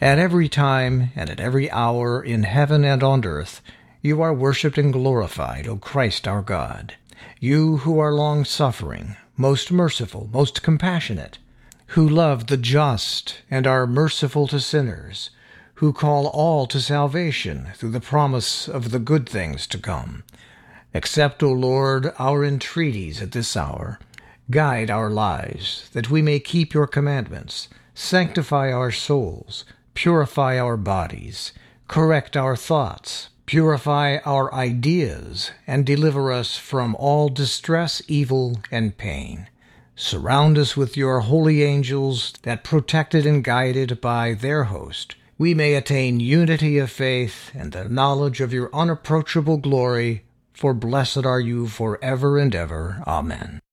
At every time and at every hour in heaven and on earth, you are worshipped and glorified, O Christ our God. You who are long-suffering, most merciful, most compassionate, who love the just and are merciful to sinners, who call all to salvation through the promise of the good things to come. Accept, O Lord, our entreaties at this hour. Guide our lives, that we may keep your commandments. Sanctify our souls, purify our bodies, correct our thoughts, purify our ideas, and deliver us from all distress, evil, and pain. Surround us with your holy angels, that protected and guided by their host, we may attain unity of faith and the knowledge of your unapproachable glory, for blessed are you forever and ever. Amen.